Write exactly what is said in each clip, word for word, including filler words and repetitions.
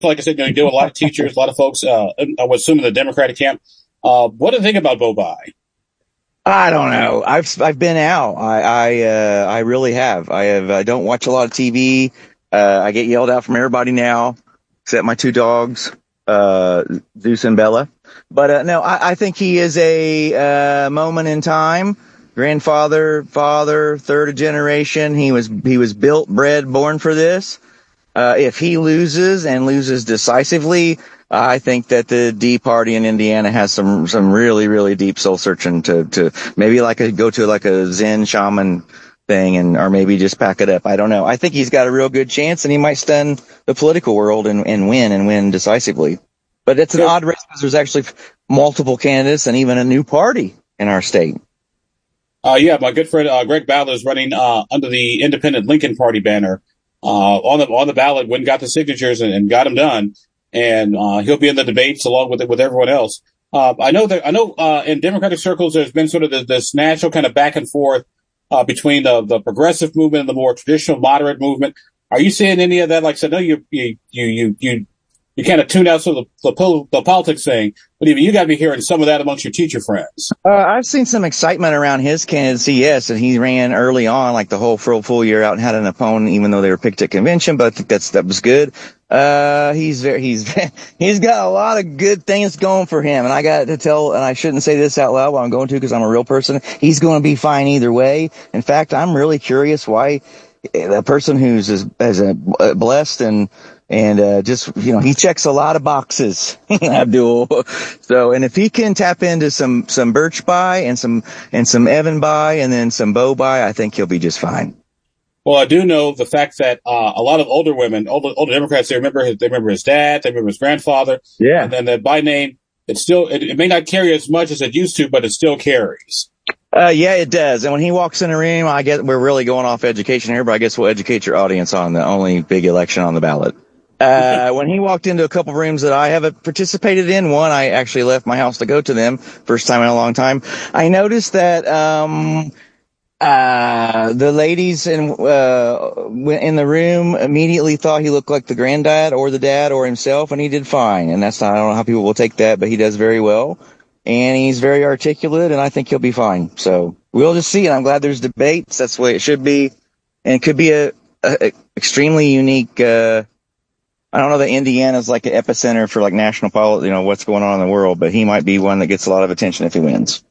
like I said, you know, you deal with a lot of teachers, a lot of folks, uh, I would assume in the Democratic camp. Uh, what do you think about Bobai? I don't know. I've I've been out. I I uh, I really have. I have. I don't watch a lot of T V. Uh, I get yelled at from everybody now, except my two dogs, uh, Zeus and Bella. But uh, no, I, I think he is a uh, moment in time. Grandfather, father, third generation. He was he was built, bred, born for this. Uh, if he loses and loses decisively, I think that the D party in Indiana has some, some really, really deep soul searching to, to maybe like a, go to like a Zen shaman thing and, or maybe just pack it up. I don't know. I think he's got a real good chance and he might stun the political world and, and win and win decisively. But it's an so, odd race because there's actually multiple candidates and even a new party in our state. Uh, yeah, my good friend, uh, Greg Ballard is running, uh, under the Independent Lincoln Party banner, uh, on the, on the ballot, went and got the signatures and, and got them done. And, uh, he'll be in the debates along with, with everyone else. Uh, I know that, I know, uh, in Democratic circles, there's been sort of this, this natural kind of back and forth, uh, between the, the progressive movement and the more traditional moderate movement. Are you seeing any of that? Like I said, I know you, you, you, you, you, you kind of tune out sort of the, the, the politics thing, but even you got to be hearing some of that amongst your teacher friends. Uh, I've seen some excitement around his candidacy, yes, and he ran early on, like the whole full, full year out and had an opponent, even though they were picked at convention, but I think that's, that was good. Uh, he's very, he's, he's got a lot of good things going for him, and I got to tell, and I shouldn't say this out loud, but I'm going to because I'm a real person. He's going to be fine either way. In fact, I'm really curious why a person who's as, as a blessed and And, uh, just, you know, he checks a lot of boxes, Abdul. So, and if he can tap into some, some Birch buy and some, and some Evan buy and then some Bo buy, I think he'll be just fine. Well, I do know the fact that, uh, a lot of older women, older, older Democrats, they remember his, they remember his dad, they remember his grandfather. Yeah. And then that by name, it still, it, it may not carry as much as it used to, but it still carries. Uh, yeah, it does. And when he walks in a room, I guess we're really going off education here, but I guess we'll educate your audience on the only big election on the ballot. Uh, when he walked into a couple of rooms that I haven't participated in, one, I actually left my house to go to them, first time in a long time. I noticed that, um, uh, the ladies in, uh, in the room immediately thought he looked like the granddad or the dad or himself, and he did fine. And that's not, I don't know how people will take that, but he does very well. And he's very articulate, and I think he'll be fine. So we'll just see. And I'm glad there's debates. That's the way it should be. And it could be a, a, a extremely unique, uh, I don't know that Indiana's like an epicenter for like national politics, you know, what's going on in the world, but he might be one that gets a lot of attention if he wins.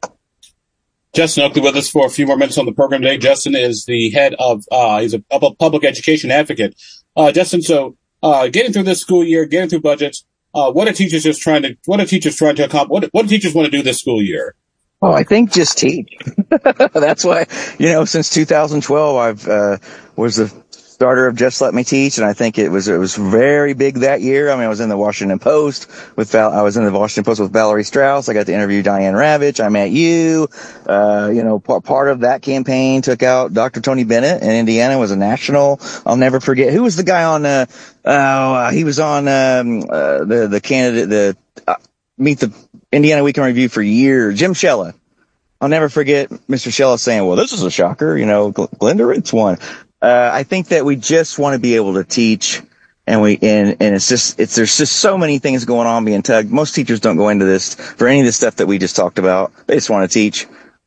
Justin Oakley with us for a few more minutes on the program today. Justin is the head of, uh, he's a public education advocate. Uh, Justin, so, uh, getting through this school year, getting through budgets, uh, what are teachers just trying to, what are teachers trying to accomplish? What, what do teachers want to do this school year? Oh, I think just teach. That's why, you know, since two thousand twelve, I've, uh, was the starter of Just Let Me Teach, and I think it was it was very big that year. I mean, I was in the Washington Post with Val, I was in the Washington Post with Valerie Strauss. I got to interview Diane Ravitch. I met you. Uh, you know, part part of that campaign took out Doctor Tony Bennett in Indiana. Was a national. I'll never forget. Who was the guy on? Uh, uh he was on um, uh, the the candidate the uh, Meet the Indiana Week in Review for years. Jim Shella. I'll never forget Mister Shella saying, "Well, this is a shocker." You know, Glenda Ritz won. Uh, I think that we just want to be able to teach, and we, and, and it's just, it's, there's just so many things going on being tugged. Most teachers don't go into this for any of the stuff that we just talked about. They just want to teach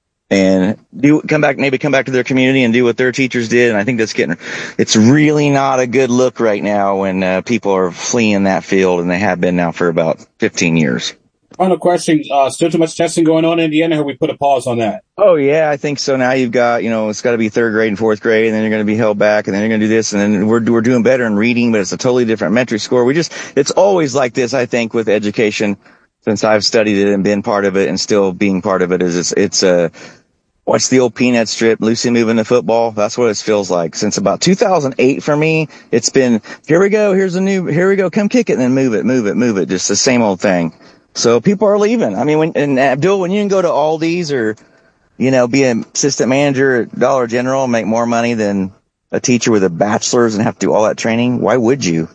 and do, come back, maybe come back to their community and do what their teachers did. And I think that's getting, it's really not a good look right now when, uh, people are fleeing that field, and they have been now for about fifteen years. Final question. Uh, still too much testing going on in Indiana, or we put a pause on that? Oh, yeah, I think so. Now you've got, you know, it's got to be third grade and fourth grade, and then you're going to be held back, and then you're going to do this, and then we're, we're doing better in reading, but it's a totally different metric score. We just, it's always like this, I think, with education, since I've studied it and been part of it and still being part of it, is it's, it's a, what's the old peanut strip, Lucy moving the football? That's what it feels like. Since about two thousand eight for me, it's been, here we go, here's a new, here we go, come kick it, and then move it, move it, move it. Just the same old thing. So people are leaving. I mean, when, and Abdul, when you can go to Aldi's or, you know, be an assistant manager at Dollar General and make more money than a teacher with a bachelor's and have to do all that training, why would you?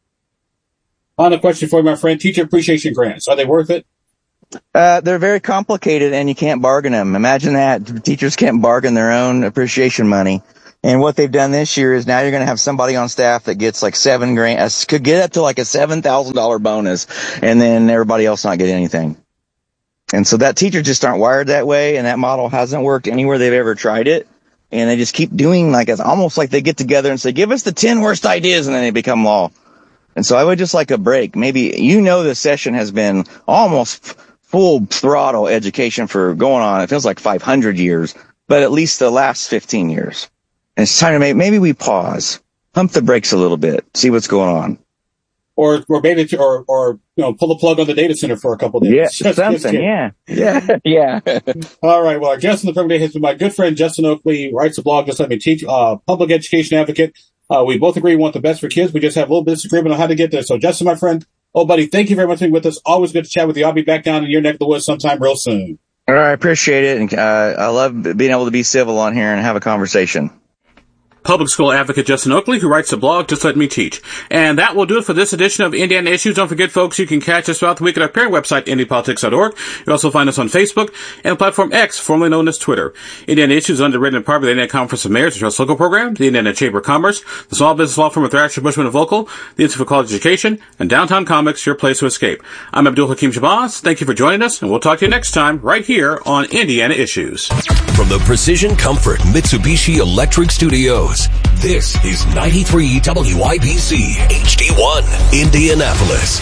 Final question for you, my friend. Teacher appreciation grants, are they worth it? Uh, they're very complicated, and you can't bargain them. Imagine that. Teachers can't bargain their own appreciation money. And what they've done this year is now you're going to have somebody on staff that gets like seven grand, uh, could get up to like a seven thousand dollars bonus, and then everybody else not getting anything. And so that teachers just aren't wired that way, and that model hasn't worked anywhere they've ever tried it. And they just keep doing like, it's almost like they get together and say, give us the ten worst ideas, and then they become law. And so I would just like a break. Maybe, you know, this session has been almost full throttle education for going on, it feels like five hundred years, but at least the last fifteen years. And it's time to make, maybe we pause, pump the brakes a little bit, see what's going on. Or, or maybe, or, or, you know, pull the plug on the data center for a couple of days. Yeah, just, something, just yeah. Yeah, yeah. All right, well, our guest in the program today has been my good friend, Justin Oakley, writes a blog, Just Let Me Teach, uh, public education advocate. Uh, we both agree we want the best for kids. We just have a little bit of disagreement on how to get there. So, Justin, my friend, oh, buddy, thank you very much for being with us. Always good to chat with you. I'll be back down in your neck of the woods sometime real soon. All right, I appreciate it. And uh, I love being able to be civil on here and have a conversation. Public school advocate Justin Oakley, who writes the blog Just Let Me Teach. And that will do it for this edition of Indiana Issues. Don't forget, folks, you can catch us throughout the week at our parent website, indy politics dot org. You'll also find us on Facebook and the platform X, formerly known as Twitter. Indiana Issues is underwritten in part by the Indiana Conference of Mayors, the Trust Local Program, the Indiana Chamber of Commerce, the Small Business Law Firm of Thrasher, Bushman, and Vocal, the Institute for College Education, and Downtown Comics, your place to escape. I'm Abdul Hakim Shabazz. Thank you for joining us, and we'll talk to you next time right here on Indiana Issues. From the Precision Comfort Mitsubishi Electric Studios, this is ninety-three W I B C H D one, Indianapolis.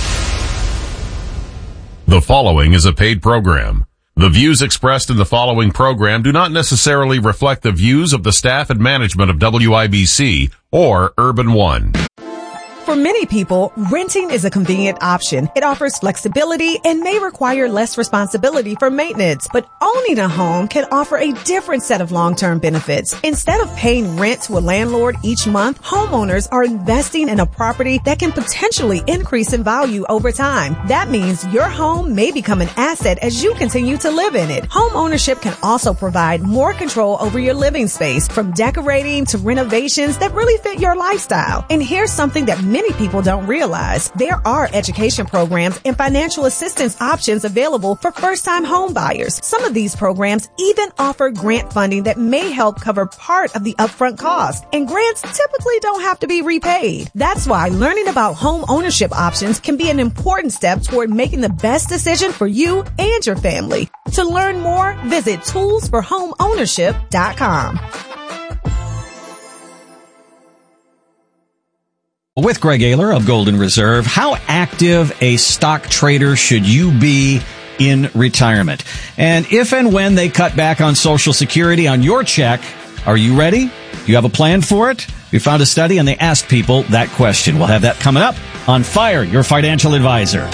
The following is a paid program. The views expressed in the following program do not necessarily reflect the views of the staff and management of W I B C or Urban One. For many people, renting is a convenient option. It offers flexibility and may require less responsibility for maintenance. But owning a home can offer a different set of long-term benefits. Instead of paying rent to a landlord each month, homeowners are investing in a property that can potentially increase in value over time. That means your home may become an asset as you continue to live in it. Home ownership can also provide more control over your living space, from decorating to renovations that really fit your lifestyle. And here's something that many people don't realize. There are education programs and financial assistance options available for first-time home buyers. Some of these programs even offer grant funding that may help cover part of the upfront cost. And grants typically don't have to be repaid. That's why learning about home ownership options can be an important step toward making the best decision for you and your family. To learn more, visit tools for home ownership dot com. With Greg Ayler of Golden Reserve, how active a stock trader should you be in retirement? And if and when they cut back on Social Security on your check, are you ready? Do you have a plan for it? We found a study and they asked people that question. We'll have that coming up on Fire Your Financial Advisor.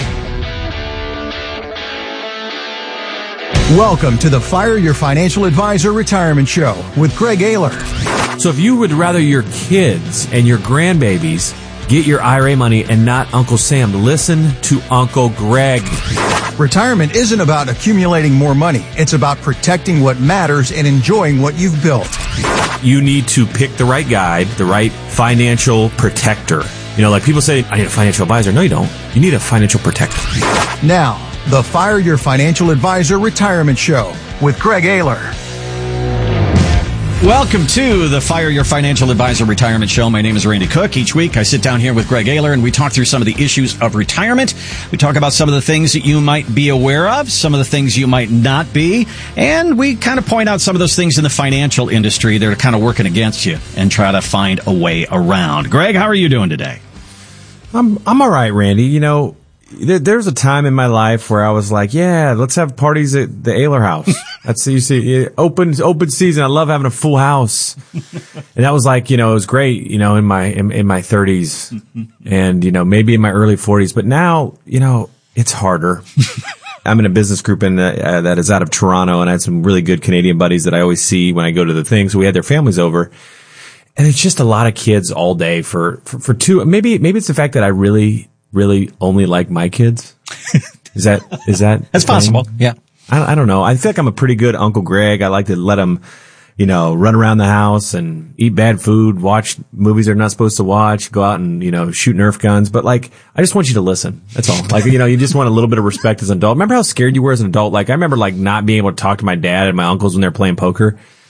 Welcome to the Fire Your Financial Advisor Retirement Show with Greg Ayler. So if you would rather your kids and your grandbabies get your I R A money and not Uncle Sam, listen to Uncle Greg. Retirement isn't about accumulating more money. It's about protecting what matters and enjoying what you've built. You need to pick the right guide, the right financial protector. You know, like people say, I need a financial advisor. No, you don't. You need a financial protector. Now, the Fire Your Financial Advisor Retirement Show with Greg Ayler. Welcome to the Fire Your Financial Advisor Retirement Show. My name is Randy Cook. Each week I sit down here with Greg Ayler and we talk through some of the issues of retirement. We talk about some of the things that you might be aware of, some of the things you might not be, and we kind of point out some of those things in the financial industry that are kind of working against you and try to find a way around. Greg, how are you doing today? I'm I'm all right, Randy. You know, there, there's a time in my life where I was like, yeah, let's have parties at the Ayler house. That's, you see, open, open season. I love having a full house. And that was like, you know, it was great, you know, in my, in, in my thirties and, you know, maybe in my early forties. But now, you know, it's harder. I'm in a business group in, uh, that is out of Toronto, and I had some really good Canadian buddies that I always see when I go to the thing. So we had their families over. And it's just a lot of kids all day for, for, for two. Maybe, maybe it's the fact that I really, really only like my kids. Is that, is that? That's possible. Yeah. I, I don't know. I feel like I'm a pretty good Uncle Greg. I like to let them, you know, run around the house and eat bad food, watch movies they're not supposed to watch, go out and, you know, shoot Nerf guns. But like, I just want you to listen. That's all. Like, you know, you just want a little bit of respect as an adult. Remember how scared you were as an adult? Like, I remember like not being able to talk to my dad and my uncles when they're playing poker.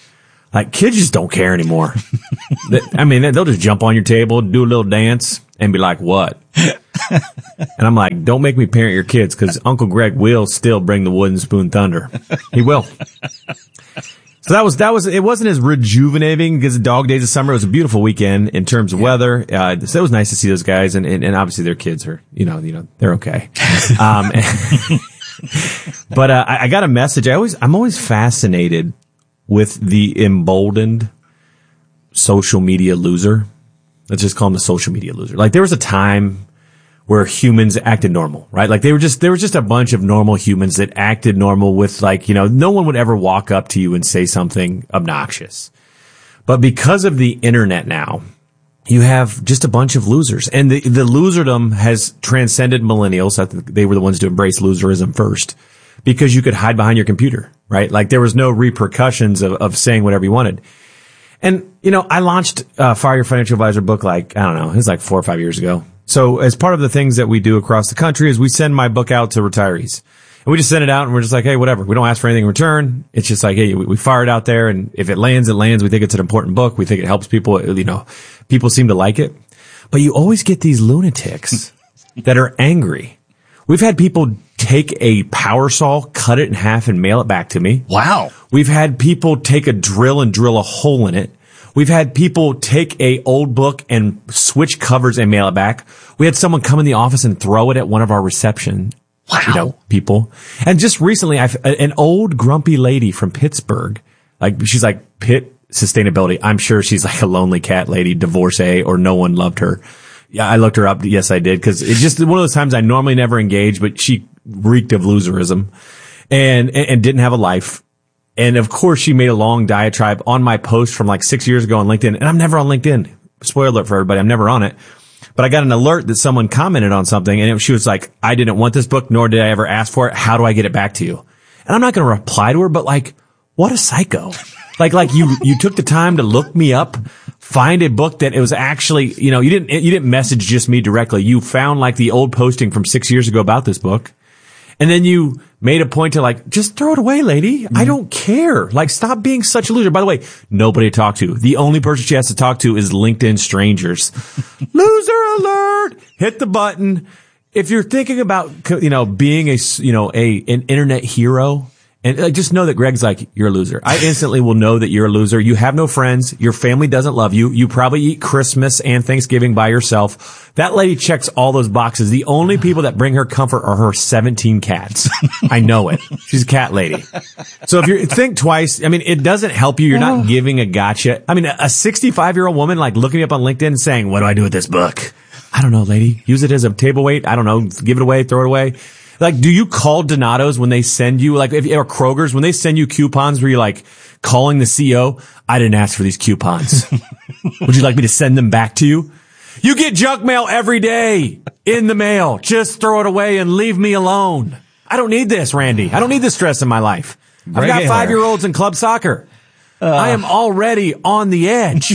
Like, kids just don't care anymore. I mean, they'll just jump on your table, do a little dance, and be like, what? And I'm like, don't make me parent your kids, because Uncle Greg will still bring the wooden spoon thunder. He will. So that was, that was, it wasn't as rejuvenating because the dog days of summer. It was a beautiful weekend in terms of yeah. weather. Uh, so it was nice to see those guys, and, and, and obviously their kids are, you know, you know, they're okay. Um, but, uh, I, I got a message. I always, I'm always fascinated with the emboldened social media loser. Let's just call him the social media loser. Like, there was a time where humans acted normal, right? Like, they were just, there was just a bunch of normal humans that acted normal with, like, you know, no one would ever walk up to you and say something obnoxious. But because of the internet now, you have just a bunch of losers. And the, the loserdom has transcended millennials. I think they were the ones to embrace loserism first, because you could hide behind your computer, right? Like, there was no repercussions of, of saying whatever you wanted. And, you know, I launched uh, Fire Your Financial Advisor book, like, I don't know, it was like four or five years ago. So as part of the things that we do across the country is we send my book out to retirees. And we just send it out and we're just like, hey, whatever. We don't ask for anything in return. It's just like, hey, we, we fire it out there. And if it lands, it lands. We think it's an important book. We think it helps people. You know, people seem to like it. But you always get these lunatics that are angry. We've had people take a power saw, cut it in half, and mail it back to me. Wow. We've had people take a drill and drill a hole in it. We've had people take a old book and switch covers and mail it back. We had someone come in the office and throw it at one of our reception, wow. you know, people. And just recently, I've, an old grumpy lady from Pittsburgh, like, she's like, Pitt sustainability. I'm sure she's like a lonely cat lady, divorcee, or no one loved her. Yeah, I looked her up. Yes, I did. Cause it's just one of those times I normally never engage, but she reeked of loserism and, and, and didn't have a life. And of course, she made a long diatribe on my post from like six years ago on LinkedIn. And I'm never on LinkedIn. Spoiler alert for everybody. I'm never on it. But I got an alert that someone commented on something. And it, she was like, I didn't want this book, nor did I ever ask for it. How do I get it back to you? And I'm not going to reply to her, but like, what a psycho. Like, like you, you took the time to look me up, find a book that it was actually, you know, you didn't, you didn't message just me directly. You found like the old posting from six years ago about this book. And then you made a point to like, just throw it away, lady. Mm-hmm. I don't care. Like, stop being such a loser. By the way, nobody to talk to. The only person she has to talk to is LinkedIn strangers. Loser alert! Hit the button. If you're thinking about, you know, being a, you know, a, an internet hero, and like, just know that Greg's like, you're a loser. I instantly will know that you're a loser. You have no friends. Your family doesn't love you. You probably eat Christmas and Thanksgiving by yourself. That lady checks all those boxes. The only people that bring her comfort are her seventeen cats. I know it. She's a cat lady. So if you think twice, I mean, it doesn't help you. You're not giving a gotcha. I mean, a sixty-five year old woman like looking me up on LinkedIn and saying, what do I do with this book? I don't know, lady. Use it as a table weight. I don't know. Give it away. Throw it away. Like, do you call Donato's when they send you, like, if, or Kroger's, when they send you coupons where you're like calling the C E O, I didn't ask for these coupons. Would you like me to send them back to you? You get junk mail every day in the mail. Just throw it away and leave me alone. I don't need this, Randy. I don't need this stress in my life. I've got five-year-olds in club soccer. Uh, I am already on the edge.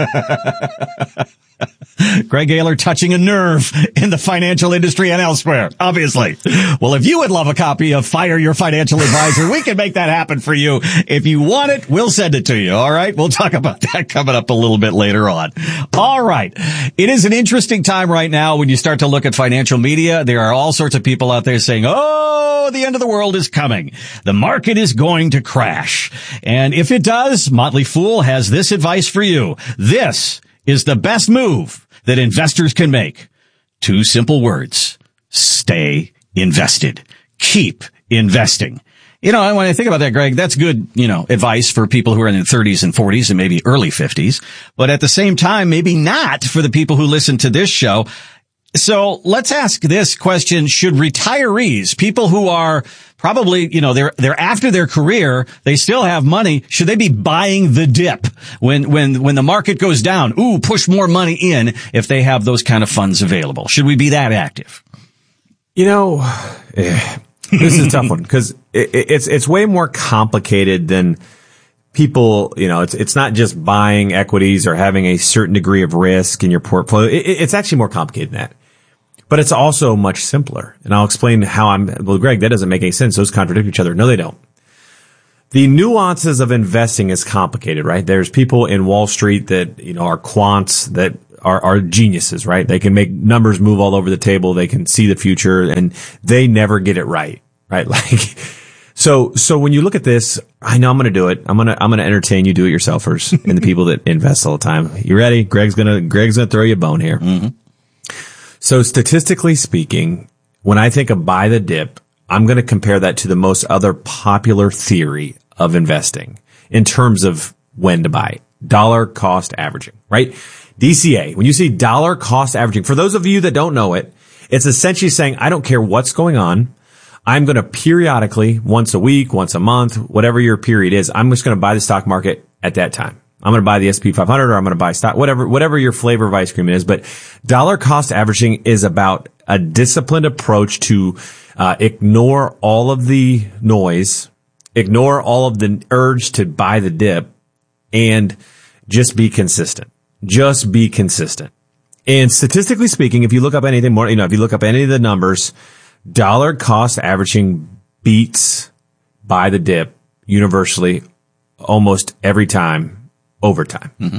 Greg Ayler touching a nerve in the financial industry and elsewhere, obviously. Well, if you would love a copy of Fire Your Financial Advisor, we can make that happen for you. If you want it, we'll send it to you. All right. We'll talk about that coming up a little bit later on. All right. It is an interesting time right now when you start to look at financial media. There are all sorts of people out there saying, oh, the end of the world is coming. The market is going to crash. And if it does, Motley Fool has this advice for you. This is the best move that investors can make. Two simple words. Stay invested. Keep investing. You know, when I think about that, Greg, that's good, you know, advice for people who are in their thirties and forties and maybe early fifties. But at the same time, maybe not for the people who listen to this show. So let's ask this question. Should retirees, people who are probably, you know, they're, they're after their career, they still have money, should they be buying the dip when, when, when the market goes down? Ooh, push more money in if they have those kind of funds available. Should we be that active? You know, eh, this is a tough one because it, it's, it's way more complicated than people, you know, it's, it's not just buying equities or having a certain degree of risk in your portfolio. It, it's actually more complicated than that. But it's also much simpler. And I'll explain how I'm, well, Greg, that doesn't make any sense. Those contradict each other. No, they don't. the nuances of investing is complicated, right? There's people in Wall Street that, you know, are quants that are, are geniuses, right? They can make numbers move all over the table. They can see the future and they never get it right, right? Like, so, so when you look at this, I know I'm going to do it. I'm going to, I'm going to entertain you do-it-yourselfers and the people that invest all the time. You ready? Greg's going to, Greg's going to throw you a bone here. Mm-hmm. So statistically speaking, when I think of buy the dip, I'm going to compare that to the most other popular theory of investing in terms of when to buy. Dollar cost averaging, right? D C A. When you see dollar cost averaging, for those of you that don't know it, it's essentially saying, I don't care what's going on. I'm going to periodically, once a week, once a month, whatever your period is, I'm just going to buy the stock market at that time. I'm going to buy the S and P five hundred or I'm going to buy stock, whatever, whatever your flavor of ice cream is. But dollar cost averaging is about a disciplined approach to uh, ignore all of the noise, ignore all of the urge to buy the dip, and just be consistent. Just be consistent. And statistically speaking, if you look up anything more, you know, if you look up any of the numbers, dollar cost averaging beats buy the dip universally almost every time over time. Mm-hmm.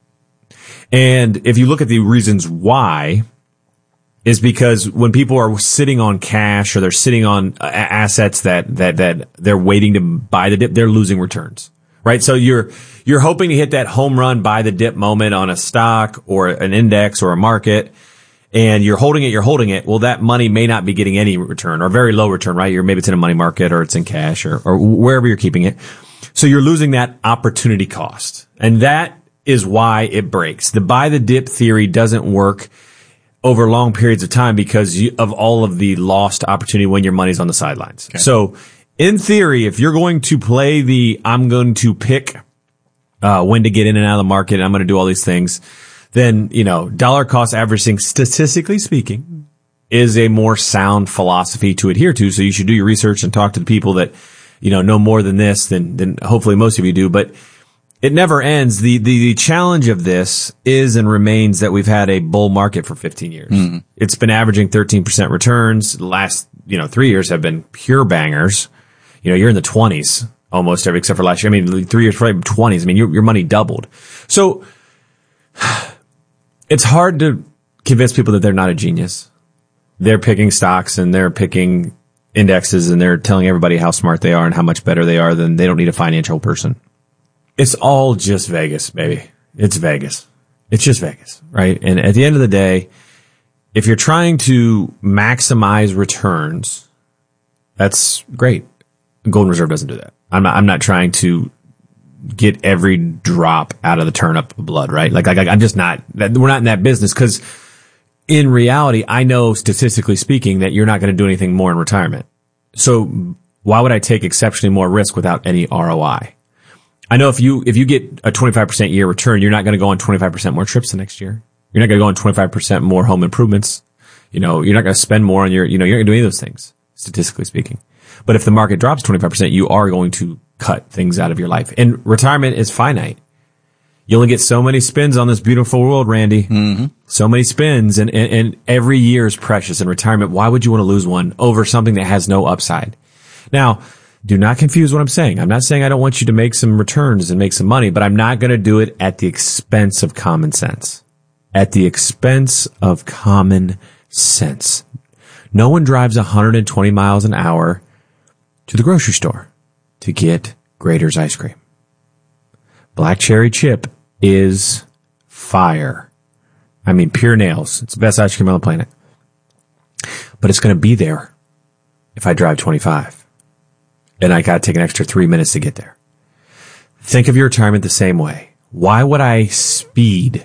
And if you look at the reasons why, is because when people are sitting on cash or they're sitting on uh, assets that, that, that they're waiting to buy the dip, they're losing returns, right? So you're, you're hoping to hit that home run buy the dip moment on a stock or an index or a market, and you're holding it, you're holding it. Well, that money may not be getting any return or very low return, right? You're maybe it's in a money market or it's in cash or, or wherever you're keeping it. So you're losing that opportunity cost. And that is why it breaks. The buy the dip theory doesn't work over long periods of time because you, of all of the lost opportunity when your money's on the sidelines. Okay. So in theory, if you're going to play the, I'm going to pick, uh, when to get in and out of the market, and I'm going to do all these things, then, you know, dollar cost averaging, statistically speaking, is a more sound philosophy to adhere to. So you should do your research and talk to the people that, you know, know more than this than, than hopefully most of you do. But it never ends. The, the, the challenge of this is and remains that we've had a bull market for fifteen years. Mm-hmm. It's been averaging thirteen percent returns. The last, you know, three years have been pure bangers. You know, you're in the twenties almost every, except for last year. I mean, three years, probably twenties. I mean, your, your money doubled. So it's hard to convince people that they're not a genius. They're picking stocks and they're picking indexes and they're telling everybody how smart they are and how much better they are than they don't need a financial person. It's all just Vegas, baby. It's Vegas. It's just Vegas, right? And at the end of the day, if you're trying to maximize returns, that's great. Golden Reserve doesn't do that. I'm not, I'm not trying to get every drop out of the turnip of blood, right? Like, like I'm just not, we're not in that business because in reality, I know statistically speaking that you're not going to do anything more in retirement. So why would I take exceptionally more risk without any R O I? I know if you, if you get a twenty-five percent year return, you're not going to go on twenty-five percent more trips the next year. You're not going to go on twenty-five percent more home improvements. You know, you're not going to spend more on your, you know, you're not going to do any of those things, statistically speaking. But if the market drops twenty-five percent, you are going to cut things out of your life. And retirement is finite. You only get so many spins on this beautiful world, Randy. Mm-hmm. So many spins, and, and, and every year is precious in retirement. Why would you want to lose one over something that has no upside? Now, do not confuse what I'm saying. I'm not saying I don't want you to make some returns and make some money, but I'm not going to do it at the expense of common sense. At the expense of common sense. No one drives one hundred twenty miles an hour to the grocery store to get Grater's ice cream. Black cherry chip is fire. I mean, pure nails. It's the best ice cream on the planet. But it's going to be there if I drive twenty-five. And I got to take an extra three minutes to get there. Think of your retirement the same way. Why would I speed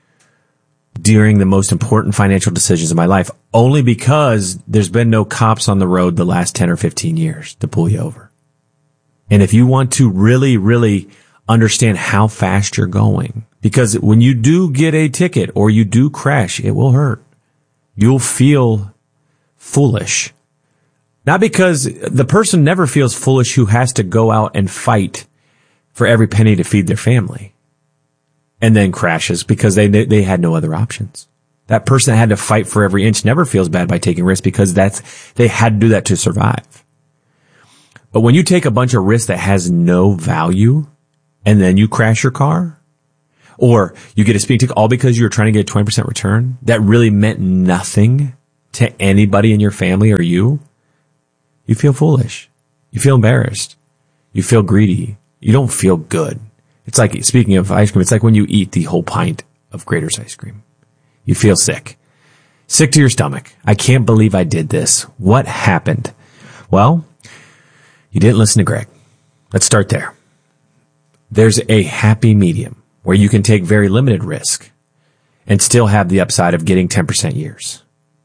during the most important financial decisions of my life? Only because there's been no cops on the road the last ten or fifteen years to pull you over. And if you want to really, really understand how fast you're going, because when you do get a ticket or you do crash, it will hurt. You'll feel foolish. Not because the person never feels foolish who has to go out and fight for every penny to feed their family and then crashes because they they had no other options. That person that had to fight for every inch never feels bad by taking risks because that's they had to do that to survive. But when you take a bunch of risk that has no value and then you crash your car, or you get a speeding ticket all because you're trying to get a twenty percent return that really meant nothing to anybody in your family or you, you feel foolish. You feel embarrassed. You feel greedy. You don't feel good. It's like, speaking of ice cream, it's like when you eat the whole pint of Grater's ice cream. You feel sick. Sick to your stomach. I can't believe I did this. What happened? Well, you didn't listen to Greg. Let's start there. There's a happy medium where you can take very limited risk and still have the upside of getting ten percent years.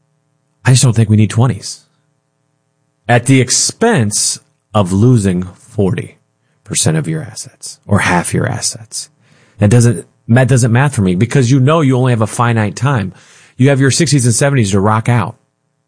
I just don't think we need twenties. At the expense of losing forty percent of your assets or half your assets. That doesn't, that doesn't math for me because you know you only have a finite time. You have your sixties and seventies to rock out.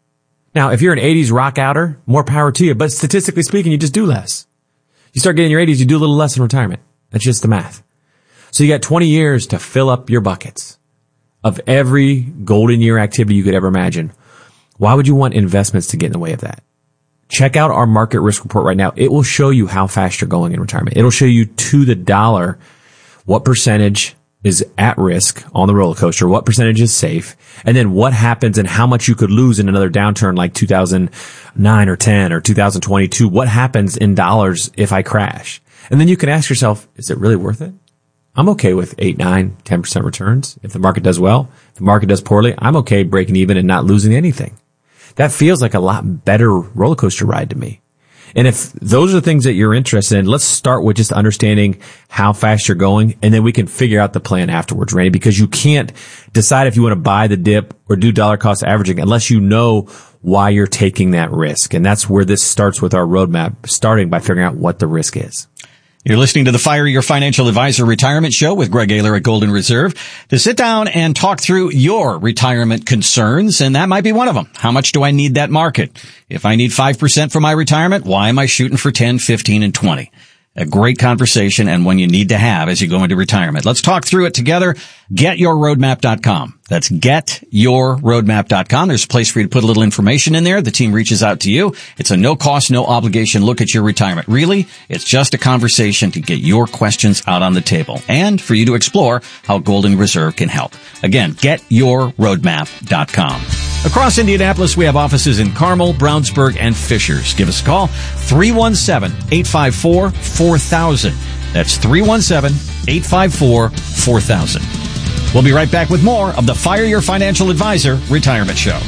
Now, if you're an eighties rock outer, more power to you, but statistically speaking, you just do less. You start getting your eighties, you do a little less in retirement. That's just the math. So you got twenty years to fill up your buckets of every golden year activity you could ever imagine. Why would you want investments to get in the way of that? Check out our market risk report right now. It will show you how fast you're going in retirement. It'll show you to the dollar what percentage is at risk on the roller coaster, what percentage is safe, and then what happens and how much you could lose in another downturn like two thousand nine or ten or two thousand twenty-two. What happens in dollars if I crash? And then you can ask yourself, is it really worth it? I'm okay with eight, nine, ten percent returns. If the market does well, if the market does poorly, I'm okay breaking even and not losing anything. That feels like a lot better roller coaster ride to me. And if those are the things that you're interested in, let's start with just understanding how fast you're going, and then we can figure out the plan afterwards, Randy, because you can't decide if you want to buy the dip or do dollar cost averaging unless you know why you're taking that risk. And that's where this starts with our roadmap, starting by figuring out what the risk is. You're listening to the Fire Your Financial Advisor Retirement Show with Greg Ayler at Golden Reserve to sit down and talk through your retirement concerns, and that might be one of them. How much do I need that market? If I need five percent for my retirement, why am I shooting for ten, fifteen, and twenty? A great conversation and one you need to have as you go into retirement. Let's talk through it together. get your roadmap dot com. That's get your roadmap dot com. There's a place for you to put a little information in there. The team reaches out to you. It's a no cost, no obligation look at your retirement. Really, it's just a conversation to get your questions out on the table and for you to explore how Golden Reserve can help. Again, get your roadmap dot com. Across Indianapolis, we have offices in Carmel, Brownsburg, and Fishers. Give us a call, three one seven, eight five four, four thousand. That's three one seven, eight five four, four thousand. We'll be right back with more of the Fire Your Financial Advisor Retirement Show.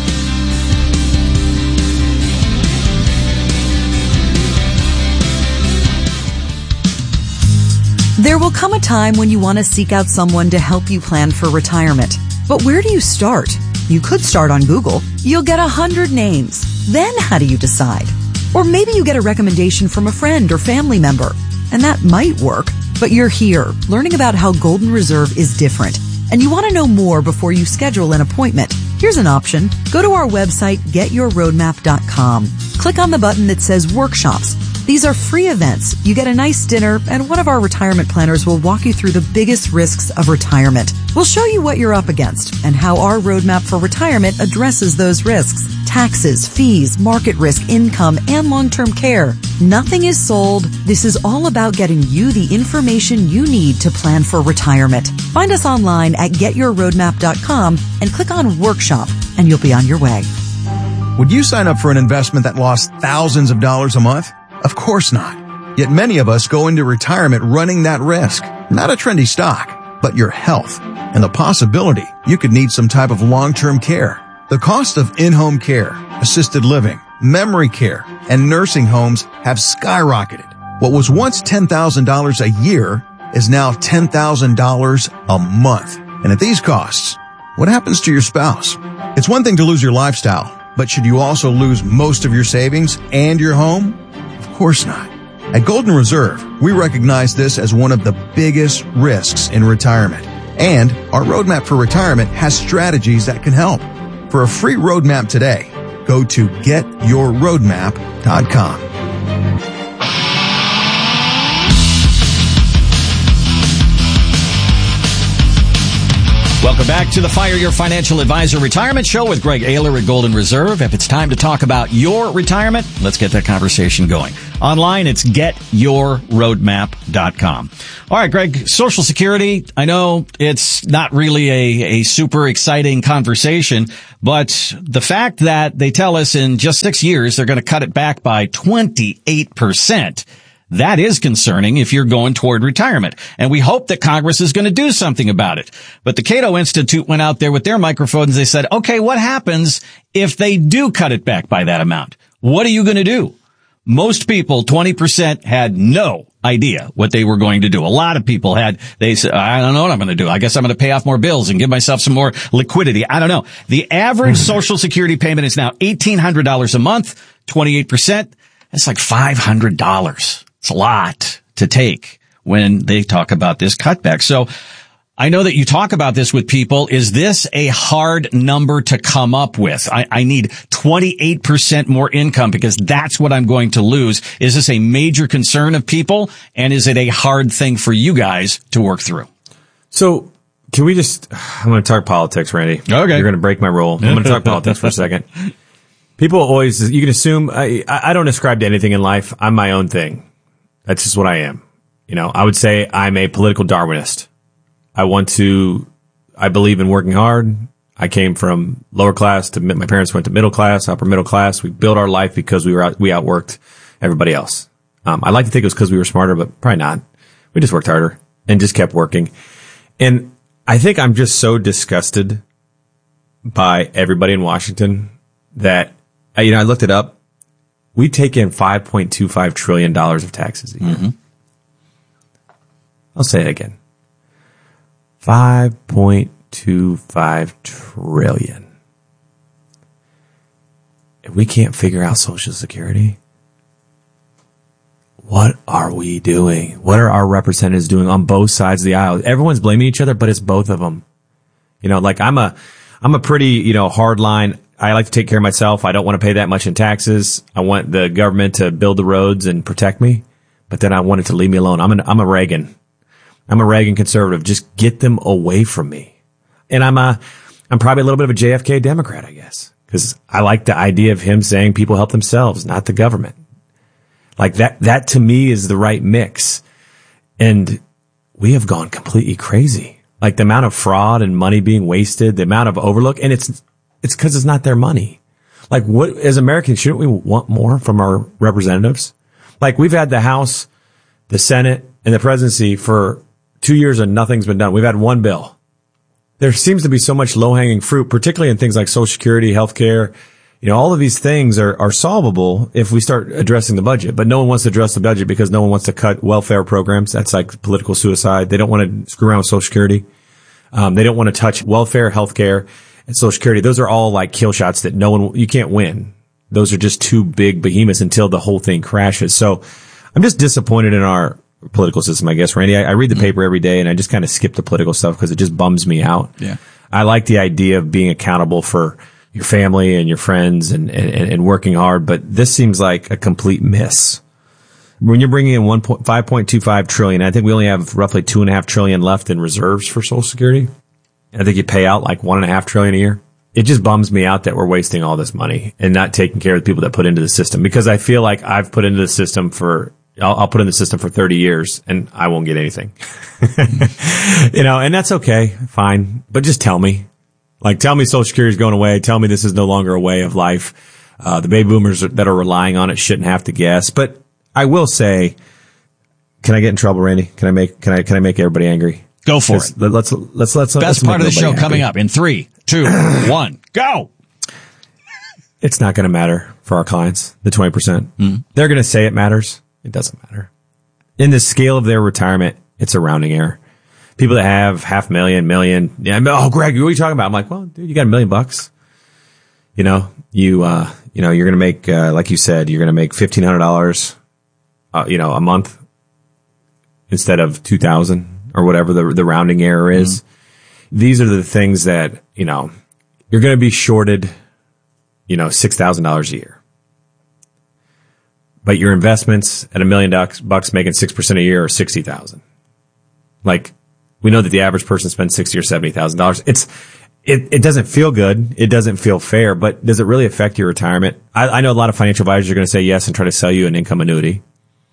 There will come a time when you want to seek out someone to help you plan for retirement. But where do you start? You could start on Google. You'll get a hundred names. Then how do you decide? Or maybe you get a recommendation from a friend or family member, and that might work. But you're here, learning about how Golden Reserve is different, and you want to know more before you schedule an appointment. Here's an option. Go to our website, get your roadmap dot com. Click on the button that says Workshops. These are free events. You get a nice dinner, and one of our retirement planners will walk you through the biggest risks of retirement. We'll show you what you're up against and how our roadmap for retirement addresses those risks. Taxes, fees, market risk, income, and long-term care. Nothing is sold. This is all about getting you the information you need to plan for retirement. Find us online at get your roadmap dot com and click on Workshop, and you'll be on your way. Would you sign up for an investment that lost thousands of dollars a month? Of course not. Yet many of us go into retirement running that risk. Not a trendy stock, but your health and the possibility you could need some type of long-term care. The cost of in-home care, assisted living, memory care, and nursing homes have skyrocketed. What was once ten thousand dollars a year is now ten thousand dollars a month. And at these costs, what happens to your spouse? It's one thing to lose your lifestyle, but should you also lose most of your savings and your home? Of course not. At Golden Reserve, we recognize this as one of the biggest risks in retirement. And our roadmap for retirement has strategies that can help. For a free roadmap today, go to get your roadmap dot com. Welcome back to the Fire Your Financial Advisor Retirement Show with Greg Ayler at Golden Reserve. If it's time to talk about your retirement, let's get that conversation going. Online, it's get your roadmap dot com. All right, Greg, Social Security, I know it's not really a, a super exciting conversation, but the fact that they tell us in just six years they're going to cut it back by twenty-eight percent, that is concerning if you're going toward retirement. And we hope that Congress is going to do something about it. But the Cato Institute went out there with their microphones. They said, okay, what happens if they do cut it back by that amount? What are you going to do? Most people, twenty percent, had no idea what they were going to do. A lot of people had, they said, I don't know what I'm going to do. I guess I'm going to pay off more bills and give myself some more liquidity. I don't know. The average Social Security payment is now eighteen hundred dollars a month, twenty-eight percent. That's like five hundred dollars. It's a lot to take when they talk about this cutback. So I know that you talk about this with people. Is this a hard number to come up with? I, I need twenty-eight percent more income because that's what I'm going to lose. Is this a major concern of people? And is it a hard thing for you guys to work through? So can we just, I'm going to talk politics, Randy. Okay. You're going to break my rule. I'm going to talk politics for a second. People always, you can assume, I, I don't ascribe to anything in life. I'm my own thing. That's just what I am. You know, I would say I'm a political Darwinist. I want to, I believe in working hard. I came from lower class to, my parents went to middle class, upper middle class. We built our life because we were out, we outworked everybody else. Um, I like to think it was because we were smarter, but probably not. We just worked harder and just kept working. And I think I'm just so disgusted by everybody in Washington that, you know, I looked it up. We take in five point two five trillion dollars of taxes a year. Mm-hmm. I'll say it again. five point two five trillion dollars. If we can't figure out Social Security, what are we doing? What are our representatives doing on both sides of the aisle? Everyone's blaming each other, but it's both of them. You know, like I'm a, I'm a pretty, you know, hard line. I like to take care of myself. I don't want to pay that much in taxes. I want the government to build the roads and protect me, but then I want it to leave me alone. I'm an, I'm a Reagan. I'm a Reagan conservative. Just get them away from me. And I'm a, I'm probably a little bit of a J F K Democrat, I guess, because I like the idea of him saying people help themselves, not the government. Like that, that to me is the right mix. And we have gone completely crazy. Like the amount of fraud and money being wasted, the amount of overlook, and it's, it's because it's not their money. Like what, as Americans, shouldn't we want more from our representatives? Like we've had the House, the Senate, and the presidency for two years and nothing's been done. We've had one bill. There seems to be so much low-hanging fruit, particularly in things like Social Security, healthcare. You know, all of these things are, are solvable if we start addressing the budget. But no one wants to address the budget because no one wants to cut welfare programs. That's like political suicide. They don't want to screw around with Social Security. Um, they don't want to touch welfare, healthcare, and Social Security. Those are all like kill shots that no one, you can't win. Those are just too big behemoths until the whole thing crashes. So I'm just disappointed in our political system, I guess, Randy. I, I read the paper every day and I just kind of skip the political stuff because it just bums me out. Yeah. I like the idea of being accountable for your family and your friends and, and, and working hard, but this seems like a complete miss. When you're bringing in one point, five point two five trillion, I think we only have roughly two and a half trillion left in reserves for Social Security. I think you pay out like one and a half trillion a year. It just bums me out that we're wasting all this money and not taking care of the people that put into the system, because I feel like I've put into the system for, I'll, I'll put in the system for thirty years and I won't get anything, you know, and that's okay. Fine. But just tell me, like, tell me Social Security is going away. Tell me this is no longer a way of life. Uh, the baby boomers that are relying on it shouldn't have to guess. But I will say, can I get in trouble, Randy? Can I make, can I, can I make everybody angry? Go for let's, it. Let's, let's, let's, Best let's part of the show happy. coming up in three, two, one, go. It's not going to matter for our clients, the twenty percent. Mm. They're going to say it matters. It doesn't matter. In the scale of their retirement, it's a rounding error. People that have half million, million, yeah, oh, Greg, what are you talking about? I'm like, well, dude, you got a million bucks. You know, you, uh, you know, you're going to make, uh, like you said, you're going to make fifteen hundred dollars, uh, you know, a month instead of two thousand or whatever the, the rounding error is. Mm-hmm. These are the things that, you know, you're going to be shorted, you know, six thousand dollars a year. But your investments at a million bucks, bucks making six percent a year are sixty thousand. Like, We know that the average person spends sixty or seventy thousand dollars. It's it, it doesn't feel good. It doesn't feel fair. But does it really affect your retirement? I, I know a lot of financial advisors are going to say yes and try to sell you an income annuity.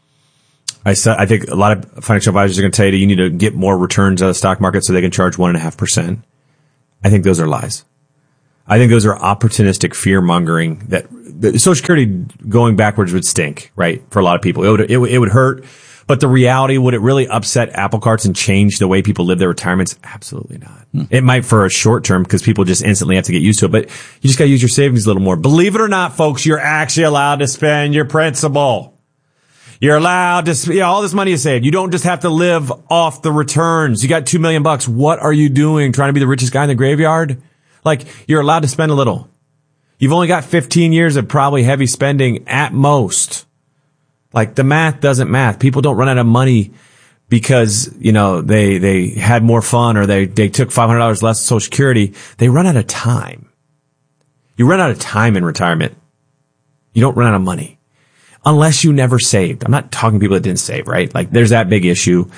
I I think a lot of financial advisors are going to tell you that you need to get more returns out of the stock market so they can charge one and a half percent. I think those are lies. I think those are opportunistic fear mongering that the Social Security going backwards would stink, right? For a lot of people, it would, it would, it would hurt. But the reality, would it really upset apple carts and change the way people live their retirements? Absolutely not. Hmm. It might for a short term because people just instantly have to get used to it. But you just got to use your savings a little more. Believe it or not, folks, you're actually allowed to spend your principal. You're allowed to, you know, all this money you saved. You don't just have to live off the returns. You got two million bucks. What are you doing? Trying to be the richest guy in the graveyard? Like, you're allowed to spend a little. You've only got fifteen years of probably heavy spending at most. Like, the math doesn't math. People don't run out of money because, you know, they, they had more fun or they, they took five hundred dollars less Social Security. They run out of time. You run out of time in retirement. You don't run out of money. Unless you never saved. I'm not talking to people that didn't save, right? Like, there's that big issue.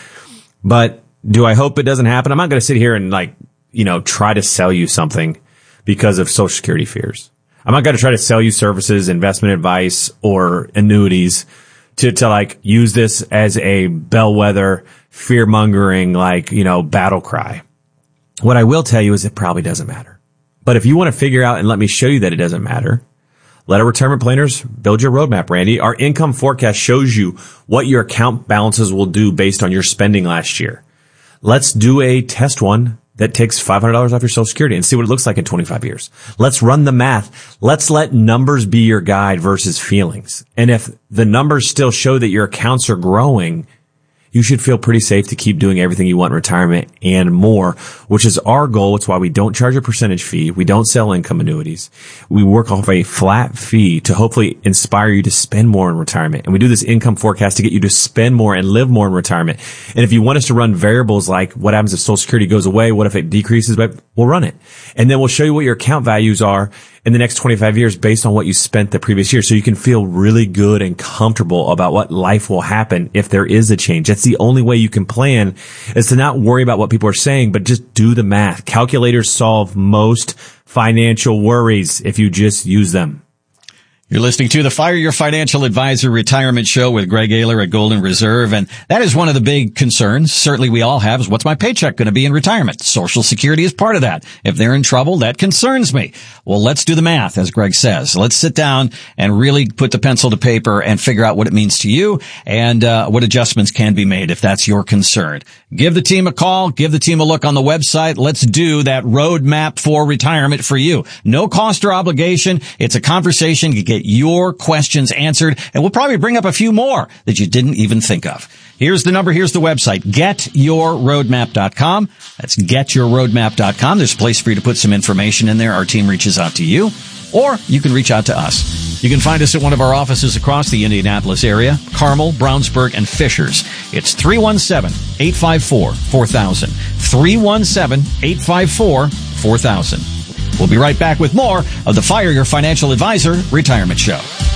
But do I hope it doesn't happen? I'm not going to sit here and, like, you know, try to sell you something because of Social Security fears. I'm not going to try to sell you services, investment advice, or annuities to, to like use this as a bellwether, fear mongering, like, you know, battle cry. What I will tell you is it probably doesn't matter. But if you want to figure out and let me show you that it doesn't matter, let our retirement planners build your roadmap, Randy. Our income forecast shows you what your account balances will do based on your spending last year. Let's do a test one that takes five hundred dollars off your Social Security and see what it looks like in twenty-five years. Let's run the math. Let's let numbers be your guide versus feelings. And if the numbers still show that your accounts are growing, you should feel pretty safe to keep doing everything you want in retirement and more, which is our goal. It's why we don't charge a percentage fee. We don't sell income annuities. We work off a flat fee to hopefully inspire you to spend more in retirement. And we do this income forecast to get you to spend more and live more in retirement. And if you want us to run variables like what happens if Social Security goes away, what if it decreases, we'll run it. And then we'll show you what your account values are in the next twenty-five years based on what you spent the previous year. So you can feel really good and comfortable about what life will happen if there is a change. That's the only way you can plan, is to not worry about what people are saying, but just do the math. Calculators solve most financial worries if you just use them. You're listening to the Fire Your Financial Advisor Retirement Show with Greg Ayler at Golden Reserve. And that is one of the big concerns, certainly we all have, is what's my paycheck going to be in retirement? Social Security is part of that. If they're in trouble, that concerns me. Well, let's do the math, as Greg says. Let's sit down and really put the pencil to paper and figure out what it means to you and uh, what adjustments can be made if that's your concern. Give the team a call. Give the team a look on the website. Let's do that roadmap for retirement for you. No cost or obligation. It's a conversation. You get your questions answered, and we'll probably bring up a few more that you didn't even think of. Here's the number. Here's the website, get your roadmap dot com. That's get your roadmap dot com. There's a place for you to put some information in there. Our team reaches out to you, or you can reach out to us. You can find us at one of our offices across the Indianapolis area, Carmel, Brownsburg, and Fishers. It's three one seven, eight five four, four thousand. three one seven, eight five four, four thousand. We'll be right back with more of the Fire Your Financial Advisor Retirement Show.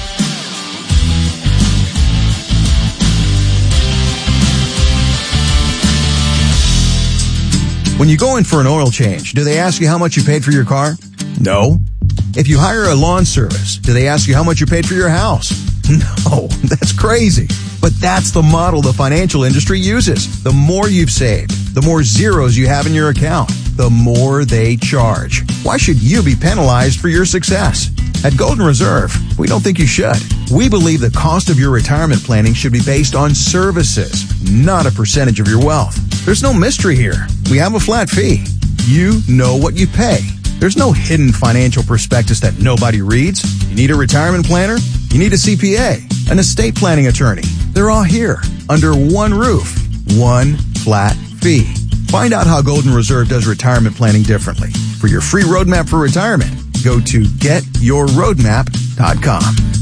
When you go in for an oil change, do they ask you how much you paid for your car? No. If you hire a lawn service, do they ask you how much you paid for your house? No, that's crazy. But that's the model the financial industry uses. The more you've saved, the more zeros you have in your account, the more they charge. Why should you be penalized for your success? At Golden Reserve, we don't think you should. We believe the cost of your retirement planning should be based on services, not a percentage of your wealth. There's no mystery here. We have a flat fee. You know what you pay. There's no hidden financial prospectus that nobody reads. You need a retirement planner? You need a C P A, an estate planning attorney. They're all here under one roof, one flat fee. Find out how Golden Reserve does retirement planning differently. For your free roadmap for retirement, go to get your roadmap dot com.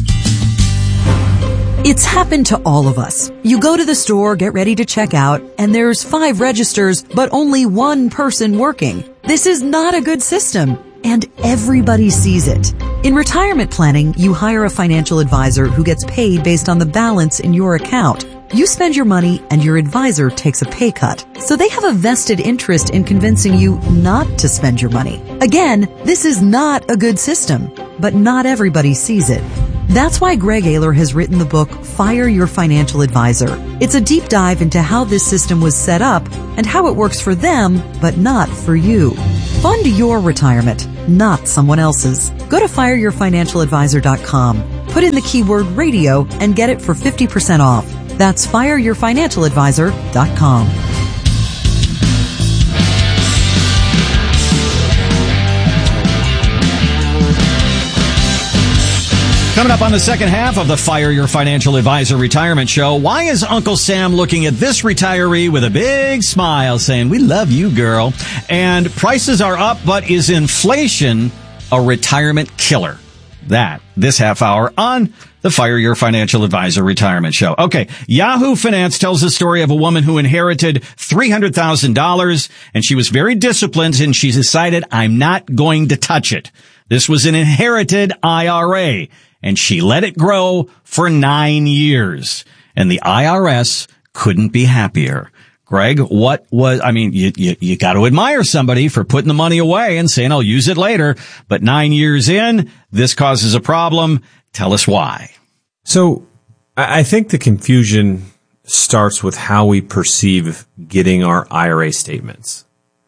It's happened to all of us. You go to the store, get ready to check out, and there's five registers, but only one person working. This is not a good system, and everybody sees it. In retirement planning, you hire a financial advisor who gets paid based on the balance in your account. You spend your money and your advisor takes a pay cut. So they have a vested interest in convincing you not to spend your money. Again, this is not a good system, but not everybody sees it. That's why Greg Ayler has written the book, Fire Your Financial Advisor. It's a deep dive into how this system was set up and how it works for them, but not for you. Fund your retirement, not someone else's. Go to fire your financial advisor dot com. Put in the keyword radio and get it for fifty percent off. That's fire your financial advisor dot com. Coming up on the second half of the Fire Your Financial Advisor Retirement Show, why is Uncle Sam looking at this retiree with a big smile saying, "We love you, girl"? And prices are up, but is inflation a retirement killer? That, this half hour on the Fire Your Financial Advisor Retirement Show. Okay, Yahoo Finance tells the story of a woman who inherited three hundred thousand dollars, and she was very disciplined, and she decided, I'm not going to touch it. This was an inherited I R A. And she let it grow for nine years. And the I R S couldn't be happier. Greg, what was, I mean, you, you, you got to admire somebody for putting the money away and saying, I'll use it later. But nine years in, this causes a problem. Tell us why. So I think the confusion starts with how we perceive getting our I R A statements.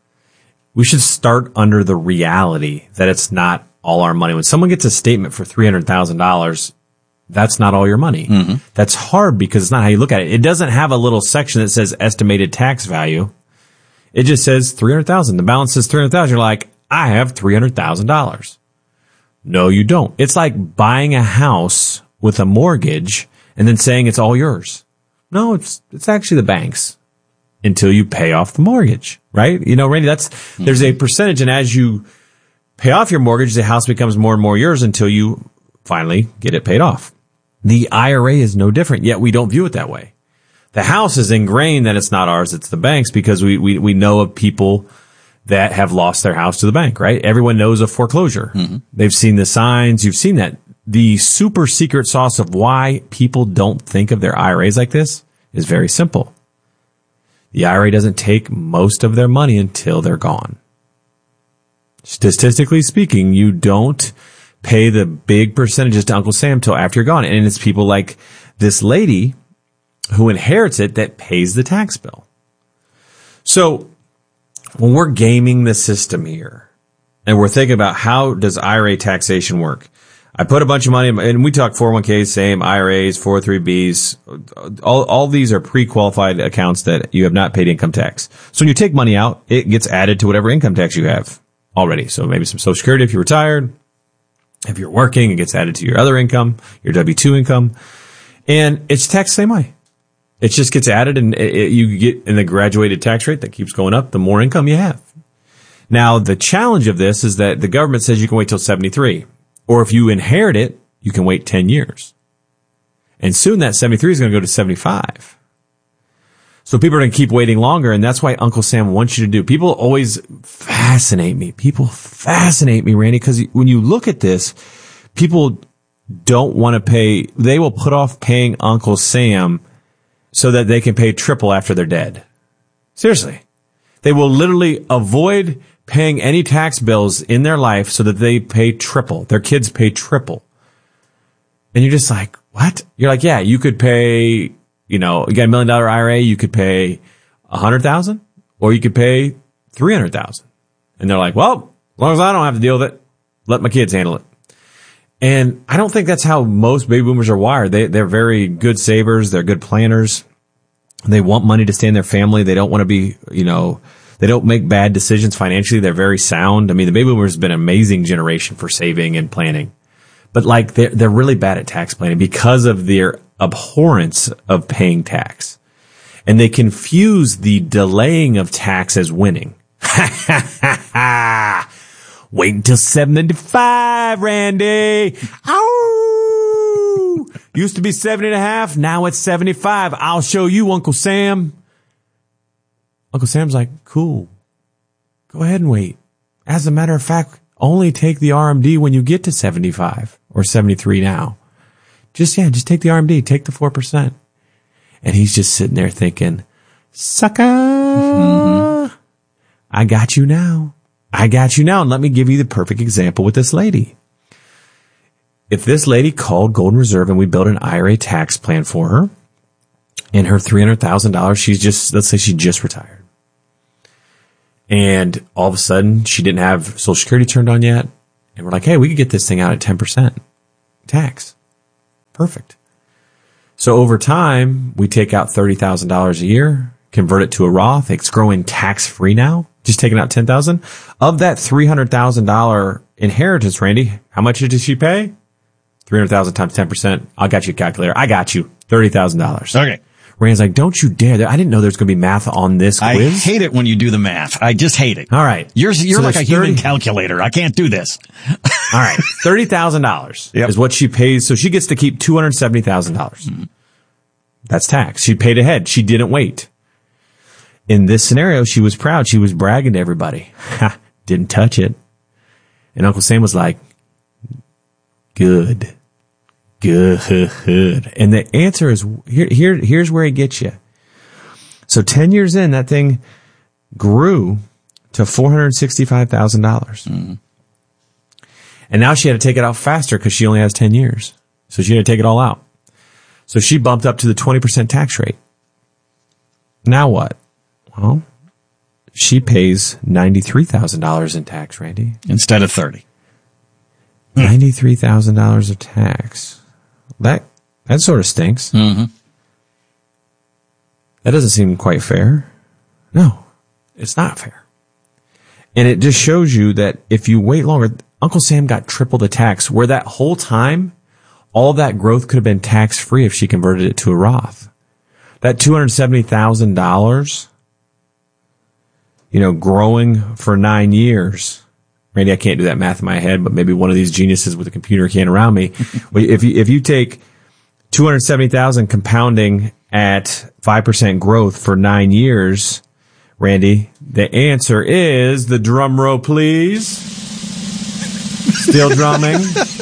We should start under the reality that it's not all our money. When someone gets a statement for three hundred thousand dollars, that's not all your money. Mm-hmm. That's hard because it's not how you look at it. It doesn't have a little section that says estimated tax value. It just says three hundred thousand dollars. The balance says three hundred thousand dollars. You're like, I have three hundred thousand dollars. No, you don't. It's like buying a house with a mortgage and then saying it's all yours. No, it's it's actually the bank's until you pay off the mortgage, right? You know, Randy, that's mm-hmm. there's a percentage, and as you pay off your mortgage, the house becomes more and more yours until you finally get it paid off. The I R A is no different, yet we don't view it that way. The house is ingrained that it's not ours, it's the bank's, because we, we, we know of people that have lost their house to the bank, right? Everyone knows of foreclosure. Mm-hmm. They've seen the signs, you've seen that. The super secret sauce of why people don't think of their I R As like this is very simple. The I R A doesn't take most of their money until they're gone. Statistically speaking, you don't pay the big percentages to Uncle Sam till after you're gone. And it's people like this lady who inherits it that pays the tax bill. So when we're gaming the system here and we're thinking about how does I R A taxation work? I put a bunch of money in, and we talk four oh one Ks, same, I R As, four oh three Bs. All, all these are pre-qualified accounts that you have not paid income tax. So when you take money out, it gets added to whatever income tax you have already. So maybe some Social Security if you're retired. If you're working, it gets added to your other income, your W two income. And it's taxed the same way. It just gets added, and it, it, you get in the graduated tax rate that keeps going up the more income you have. Now, the challenge of this is that the government says you can wait till seventy-three. Or if you inherit it, you can wait ten years. And soon that seventy-three is going to go to seventy-five. So people are going to keep waiting longer, and that's why Uncle Sam wants you to do. People always fascinate me. People fascinate me, Randy, because when you look at this, people don't want to pay. They will put off paying Uncle Sam so that they can pay triple after they're dead. Seriously. They will literally avoid paying any tax bills in their life so that they pay triple. Their kids pay triple. And you're just like, what? You're like, yeah, you could pay, you know, you got a million dollar I R A, you could pay a hundred thousand, or you could pay three hundred thousand. And they're like, well, as long as I don't have to deal with it, let my kids handle it. And I don't think that's how most baby boomers are wired. They, they're very good savers. They're good planners. They want money to stay in their family. They don't want to be, you know, they don't make bad decisions financially. They're very sound. I mean, the baby boomers have been an amazing generation for saving and planning. But like, they're, they're really bad at tax planning because of their abhorrence of paying tax. And they confuse the delaying of tax as winning. Wait until seventy-five, Randy. Ow! Used to be seventy and a half. Now it's seventy-five. I'll show you, Uncle Sam. Uncle Sam's like, cool. Go ahead and wait. As a matter of fact, only take the R M D when you get to seventy-five or seventy-three now. Just, yeah, just take the R M D. Take the four percent. And he's just sitting there thinking, sucker, mm-hmm. I got you now. I got you now. And let me give you the perfect example with this lady. If this lady called Golden Reserve and we built an I R A tax plan for her, and her three hundred thousand dollars, she's just, let's say she just retired. And all of a sudden, she didn't have Social Security turned on yet. And we're like, hey, we could get this thing out at ten percent tax. Perfect. So over time, we take out thirty thousand dollars a year, convert it to a Roth. It's growing tax-free now, just taking out ten thousand dollars. Of that three hundred thousand dollars inheritance, Randy, how much did she pay? three hundred thousand dollars times ten percent. I got you a calculator. I got you. thirty thousand dollars. Okay. Randy's like, don't you dare. I didn't know there was going to be math on this quiz. I hate it when you do the math. I just hate it. All right. You're, you're so like a thirty human calculator. I can't do this. All right. thirty thousand dollars yep. is what she pays. So she gets to keep two hundred seventy thousand dollars. Mm-hmm. That's tax. She paid ahead. She didn't wait. In this scenario, she was proud. She was bragging to everybody. Ha, didn't touch it. And Uncle Sam was like, good. Good. And the answer is, here, here, here's where he gets you. So ten years in, that thing grew to four hundred sixty-five thousand dollars. Mm. And now she had to take it out faster because she only has ten years. So she had to take it all out. So she bumped up to the twenty percent tax rate. Now what? Well, she pays ninety-three thousand dollars in tax, Randy. Instead of thirty. ninety-three thousand dollars of tax. That, that sort of stinks. Mm-hmm. That doesn't seem quite fair. No, it's not fair. And it just shows you that if you wait longer, Uncle Sam got triple the tax, where that whole time, all that growth could have been tax-free if she converted it to a Roth. That two hundred seventy thousand dollars, you know, growing for nine years. Randy, I can't do that math in my head, but maybe one of these geniuses with a computer can around me. if you, if you take two hundred seventy thousand compounding at five percent growth for nine years, Randy, the answer is, the drum roll, please. Still drumming.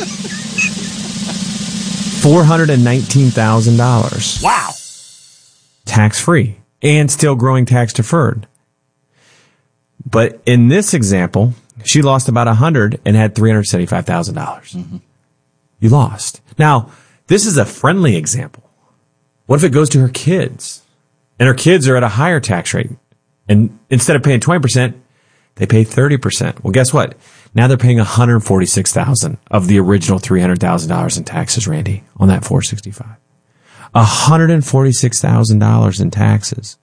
four hundred nineteen thousand dollars. Wow. Tax free and still growing tax deferred. But in this example, she lost about a hundred and had three hundred seventy-five thousand dollars. Mm-hmm. You lost. Now, this is a friendly example. What if it goes to her kids and her kids are at a higher tax rate, and instead of paying twenty percent, they pay thirty percent? Well, guess what? Now they're paying one hundred forty-six thousand dollars of the original three hundred thousand dollars in taxes, Randy, on that four sixty-five. one hundred forty-six thousand dollars in taxes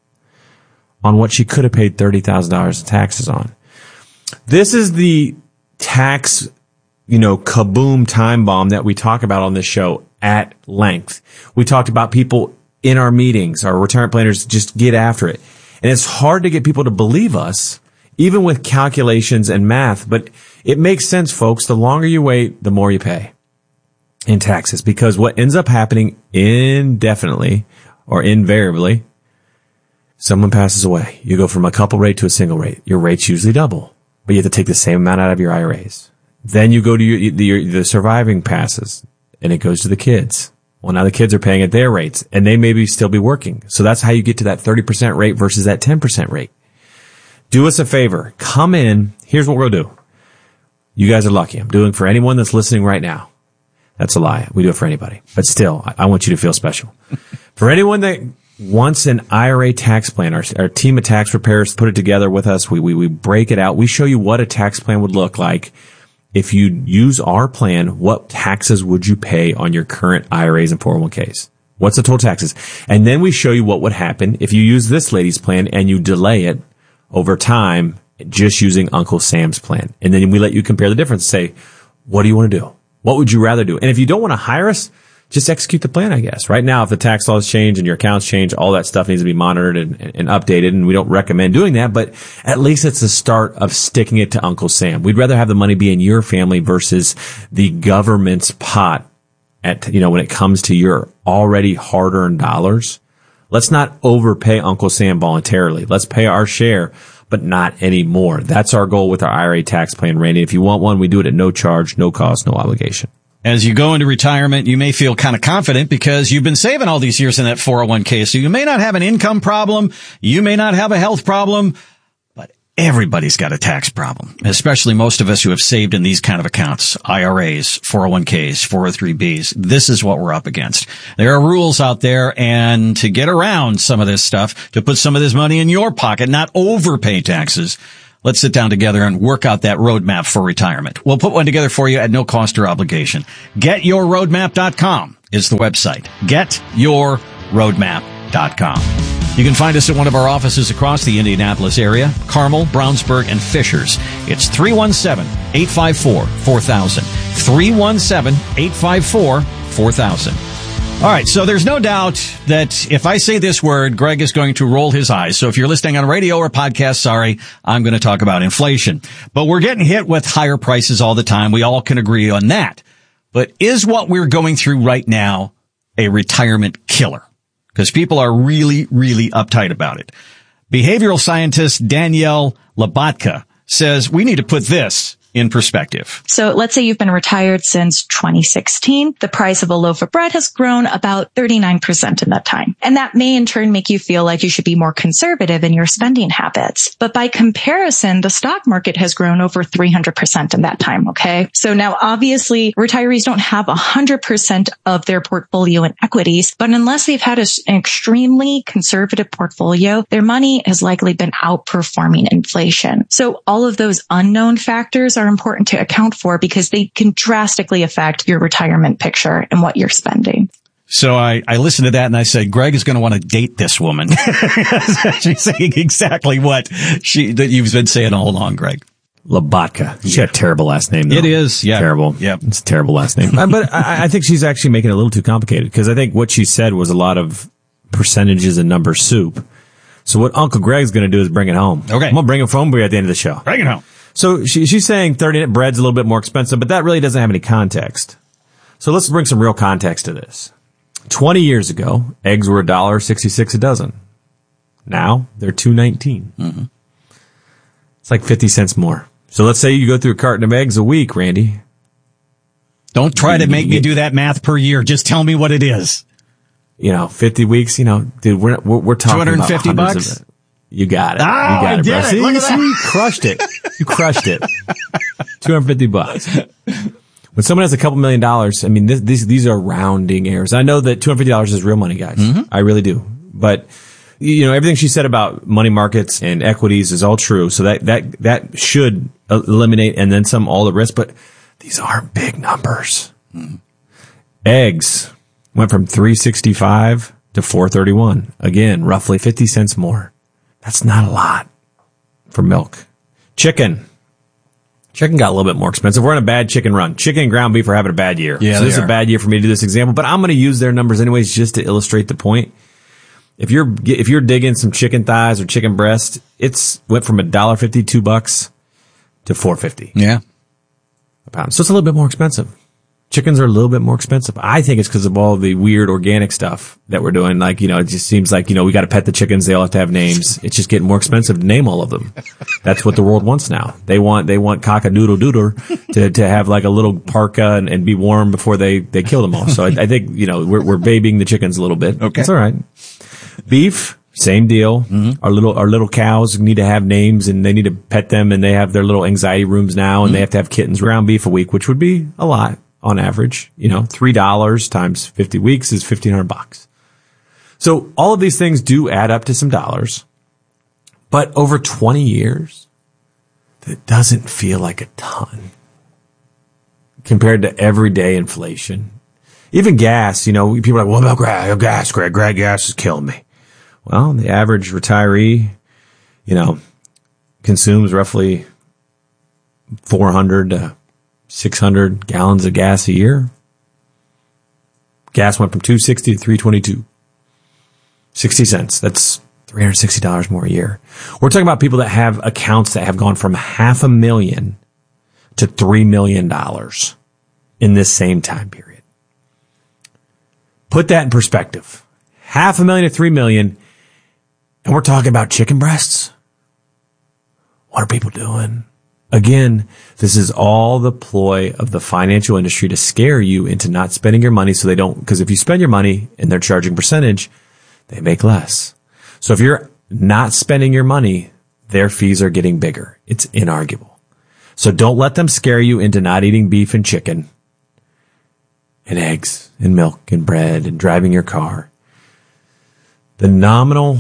on what she could have paid thirty thousand dollars in taxes on. This is the tax, you know, kaboom time bomb that we talk about on this show at length. We talked about people in our meetings, our retirement planners, just get after it. And it's hard to get people to believe us, even with calculations and math, but it makes sense, folks. The longer you wait, the more you pay in taxes, because what ends up happening indefinitely or invariably, someone passes away. You go from a couple rate to a single rate. Your rates usually double, but you have to take the same amount out of your I R As. Then you go to your, the, the surviving passes, and it goes to the kids. Well, now the kids are paying at their rates, and they maybe still be working. So that's how you get to that thirty percent rate versus that ten percent rate. Do us a favor. Come in. Here's what we'll do. You guys are lucky. I'm doing for anyone that's listening right now. That's a lie. We do it for anybody. But still, I, I want you to feel special. For anyone that wants an I R A tax plan, our, our team of tax preparers put it together with us. We, we, we break it out. We show you what a tax plan would look like. If you use our plan, what taxes would you pay on your current I R As and four oh one k's? What's the total taxes? And then we show you what would happen if you use this lady's plan and you delay it over time just using Uncle Sam's plan. And then we let you compare the difference. Say, what do you want to do? What would you rather do? And if you don't want to hire us, just execute the plan, I guess. Right now, if the tax laws change and your accounts change, all that stuff needs to be monitored and, and updated, and we don't recommend doing that, but at least it's the start of sticking it to Uncle Sam. We'd rather have the money be in your family versus the government's pot at, you know, when it comes to your already hard-earned dollars. Let's not overpay Uncle Sam voluntarily. Let's pay our share, but not anymore. That's our goal with our I R A tax plan, Randy. If you want one, we do it at no charge, no cost, no obligation. As you go into retirement, you may feel kind of confident because you've been saving all these years in that four oh one k. So you may not have an income problem. You may not have a health problem, but everybody's got a tax problem, especially most of us who have saved in these kind of accounts, I R As, four oh one k's, four oh three b's. This is what we're up against. There are rules out there, and to get around some of this stuff, to put some of this money in your pocket, not overpay taxes, let's sit down together and work out that roadmap for retirement. We'll put one together for you at no cost or obligation. get your roadmap dot com is the website. get your roadmap dot com. You can find us at one of our offices across the Indianapolis area, Carmel, Brownsburg, and Fishers. It's three one seven, eight five four, four thousand. three one seven, eight five four, four thousand. All right, so there's no doubt that if I say this word, Greg is going to roll his eyes. So if you're listening on radio or podcast, sorry, I'm going to talk about inflation. But we're getting hit with higher prices all the time. We all can agree on that. But is what we're going through right now a retirement killer? Because people are really, really uptight about it. Behavioral scientist Danielle Labatka says we need to put this in perspective. So let's say you've been retired since twenty sixteen. The price of a loaf of bread has grown about thirty-nine percent in that time. And that may in turn make you feel like you should be more conservative in your spending habits. But by comparison, the stock market has grown over three hundred percent in that time. Okay. So now obviously retirees don't have one hundred percent of their portfolio in equities, but unless they've had a, an extremely conservative portfolio, their money has likely been outperforming inflation. So all of those unknown factors are important to account for because they can drastically affect your retirement picture and what you're spending. So I, I listened to that and I said, Greg is going to want to date this woman. She's saying exactly what she, that you've been saying all along, Greg. Labatka. She got a terrible last name, though. It is. Yeah. Terrible. Yeah. It's a terrible last name. But I, I think she's actually making it a little too complicated because I think what she said was a lot of percentages and number soup. So what Uncle Greg's going to do is bring it home. Okay. I'm going to bring it home for you at the end of the show. Bring it home. So she, she's saying thirty bread's a little bit more expensive, but that really doesn't have any context. So let's bring some real context to this. twenty years ago, eggs were one dollar sixty-six a dozen. Now they're two nineteen. Mm-hmm. It's like fifty cents more. So let's say you go through a carton of eggs a week, Randy. Don't try to make me do that math per year. Just tell me what it is. You know, fifty weeks, you know, dude, we're, we're, we're talking about two hundred fifty bucks. Of, you got it. Oh, you got I it, did bro. it. See, Look at see, that. you crushed it. You crushed it. two hundred fifty bucks. When someone has a couple million dollars, I mean, this, these, these are rounding errors. I know that two hundred fifty dollars is real money, guys. Mm-hmm. I really do. But, you know, everything she said about money markets and equities is all true. So that, that, that should eliminate and then some all the risk. But these aren't big numbers. Mm-hmm. Eggs went from three sixty-five to four thirty-one. Again, roughly fifty cents more. That's not a lot for milk. Chicken. Chicken got a little bit more expensive. We're on a bad chicken run. Chicken and ground beef are having a bad year. Yeah, so this is are. a bad year for me to do this example, but I'm going to use their numbers anyways just to illustrate the point. If you're if you're digging some chicken thighs or chicken breast, it's went from a dollar fifty, two bucks to four fifty. Yeah, a pound. So it's a little bit more expensive. Chickens are a little bit more expensive. I think it's because of all the weird organic stuff that we're doing. Like, you know, it just seems like, you know, we got to pet the chickens. They all have to have names. It's just getting more expensive to name all of them. That's what the world wants now. They want, they want cock-a-doodle-doodle to, to have like a little parka and, and be warm before they, they kill them all. So I, I think, you know, we're, we're babying the chickens a little bit. Okay. It's all right. Beef, same deal. Mm-hmm. Our little, our little cows need to have names and they need to pet them and they have their little anxiety rooms now and mm-hmm. they have to have kittens. Ground beef a week, which would be a lot. On average, you know, three dollars times fifty weeks is fifteen hundred bucks. So all of these things do add up to some dollars, but over twenty years, that doesn't feel like a ton compared to everyday inflation. Even gas, you know, people are like, what about gas? Gas, Greg, Greg, gas is killing me. Well, the average retiree, you know, consumes roughly four hundred to six hundred gallons of gas a year. Gas went from two sixty to three twenty-two. sixty cents. That's three hundred sixty dollars more a year. We're talking about people that have accounts that have gone from half a million to three million dollars in this same time period. Put that in perspective. Half a million to three million. And we're talking about chicken breasts. What are people doing? Again, this is all the ploy of the financial industry to scare you into not spending your money so they don't, because if you spend your money and they're charging percentage, they make less. So if you're not spending your money, their fees are getting bigger. It's inarguable. So don't let them scare you into not eating beef and chicken and eggs and milk and bread and driving your car. The nominal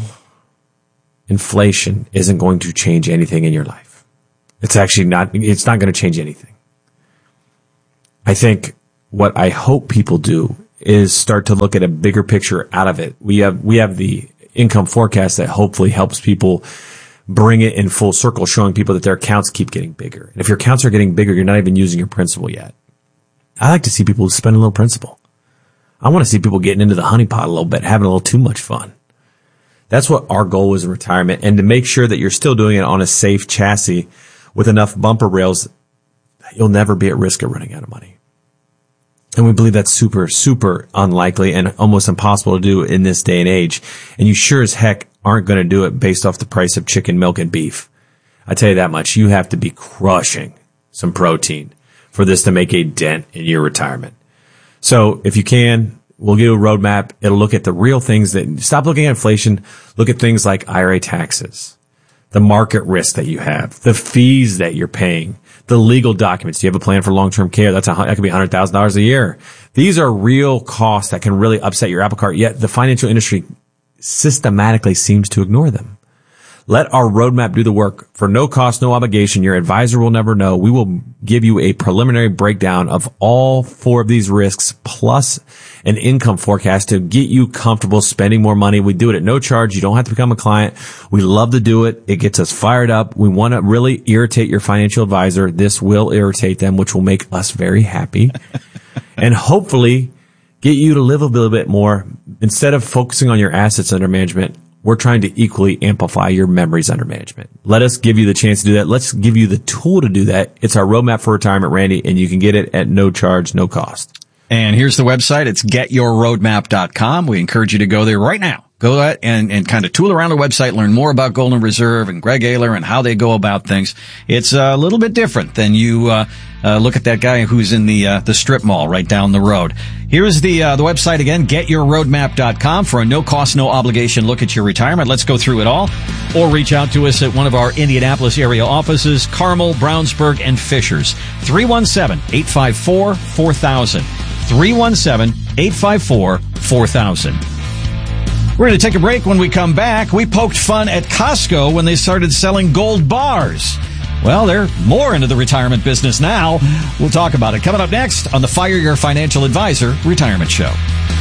inflation isn't going to change anything in your life. It's actually not, it's not going to change anything. I think what I hope people do is start to look at a bigger picture out of it. We have, we have the income forecast that hopefully helps people bring it in full circle, showing people that their accounts keep getting bigger. And if your accounts are getting bigger, you're not even using your principal yet. I like to see people spend a little principal. I want to see people getting into the honeypot a little bit, having a little too much fun. That's what our goal is in retirement, and to make sure that you're still doing it on a safe chassis with enough bumper rails that you'll never be at risk of running out of money. And we believe that's super, super unlikely and almost impossible to do in this day and age. And you sure as heck aren't going to do it based off the price of chicken, milk, and beef. I tell you that much. You have to be crushing some protein for this to make a dent in your retirement. So if you can, we'll give you a roadmap. It'll look at the real things that, stop looking at inflation. Look at things like I R A taxes, the market risk that you have, the fees that you're paying, the legal documents. Do you have a plan for long-term care? That's a, that could be one hundred thousand dollars a year. These are real costs that can really upset your apple cart, yet the financial industry systematically seems to ignore them. Let our roadmap do the work. For no cost, no obligation. Your advisor will never know. We will give you a preliminary breakdown of all four of these risks plus an income forecast to get you comfortable spending more money. We do it at no charge. You don't have to become a client. We love to do it. It gets us fired up. We want to really irritate your financial advisor. This will irritate them, which will make us very happy. And hopefully get you to live a little bit more. Instead of focusing on your assets under management, we're trying to equally amplify your memories under management. Let us give you the chance to do that. Let's give you the tool to do that. It's our roadmap for retirement, Randy, and you can get it at no charge, no cost. And here's the website. It's get your roadmap dot com. We encourage you to go there right now. Go ahead and, and kind of tool around the website, learn more about Golden Reserve and Greg Ayler and how they go about things. It's a little bit different than you uh, uh look at that guy who's in the uh, the strip mall right down the road. Here's the uh, the website again, get your roadmap dot com, for a no-cost, no-obligation look at your retirement. Let's go through it all. Or reach out to us at one of our Indianapolis area offices, Carmel, Brownsburg, and Fishers. three one seven, eight five four, four thousand. three one seven, eight five four, four thousand. We're going to take a break. When we come back, we poked fun at Costco when they started selling gold bars. Well, they're more into the retirement business now. We'll talk about it coming up next on the Fire Your Financial Advisor Retirement Show.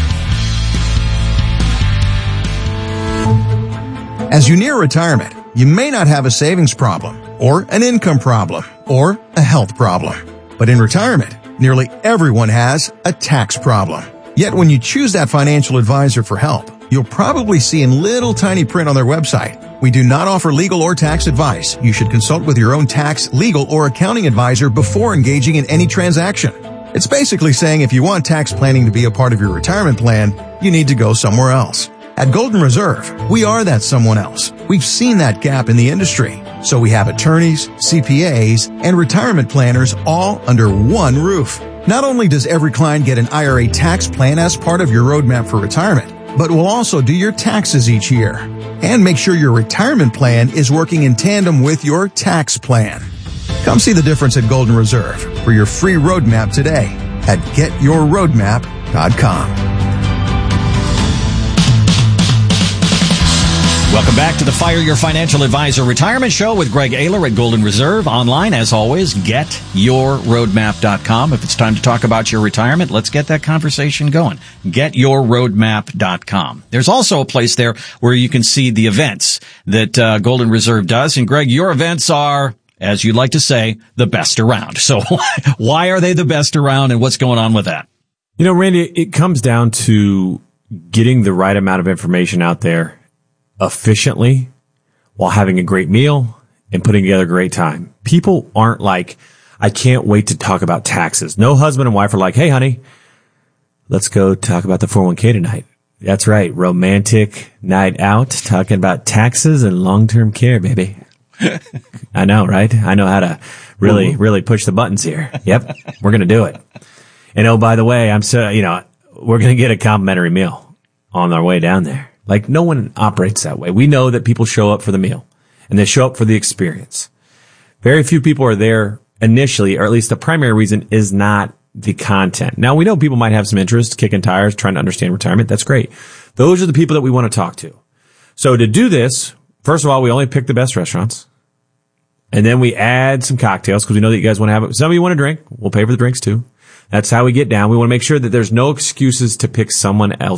As you near retirement, you may not have a savings problem, or an income problem, or a health problem. But in retirement, nearly everyone has a tax problem. Yet when you choose that financial advisor for help, you'll probably see in little tiny print on their website, we do not offer legal or tax advice. You should consult with your own tax, legal, or accounting advisor before engaging in any transaction. It's basically saying if you want tax planning to be a part of your retirement plan, you need to go somewhere else. At Golden Reserve, we are that someone else. We've seen that gap in the industry. So we have attorneys, C P As, and retirement planners all under one roof. Not only does every client get an I R A tax plan as part of your roadmap for retirement, but we'll also do your taxes each year and make sure your retirement plan is working in tandem with your tax plan. Come see the difference at Golden Reserve for your free roadmap today at get your roadmap dot com. Welcome back to the Fire Your Financial Advisor Retirement Show with Greg Ayler at Golden Reserve. Online, as always, get your roadmap dot com. If it's time to talk about your retirement, let's get that conversation going. get your roadmap dot com. There's also a place there where you can see the events that uh, Golden Reserve does. And Greg, your events are, as you'd like to say, the best around. So why are they the best around, and what's going on with that? You know, Randy, it comes down to getting the right amount of information out there efficiently while having a great meal and putting together a great time. People aren't like, I can't wait to talk about taxes. No husband and wife are like, hey, honey, let's go talk about the four oh one k tonight. That's right. Romantic night out talking about taxes and long-term care, baby. I know, right? I know how to really, really push the buttons here. Yep. We're going to do it. And oh, by the way, I'm so, you know, we're going to get a complimentary meal on our way down there. Like, no one operates that way. We know that people show up for the meal and they show up for the experience. Very few people are there initially, or at least the primary reason is not the content. Now, we know people might have some interest, kicking tires, trying to understand retirement. That's great. Those are the people that we want to talk to. So to do this, first of all, we only pick the best restaurants. And then we add some cocktails because we know that you guys want to have it. Some of you want to drink. We'll pay for the drinks too. That's how we get down. We want to make sure that there's no excuses to pick someone else.